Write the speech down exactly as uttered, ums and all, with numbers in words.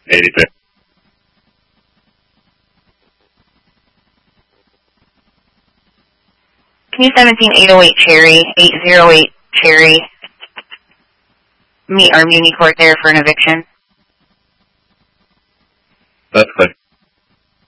eighty-six. Can you seventeen eight oh eight Cherry, eight oh eight Cherry, meet our Muni Court there for an eviction? That's clear.